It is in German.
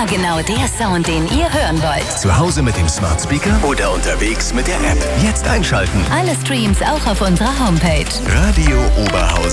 immer genau der Sound, den ihr hören wollt. Zu Hause mit dem Smart Speaker oder unterwegs mit der App. Jetzt einschalten. Alle Streams auch auf unserer Homepage. Radio Oberhausen.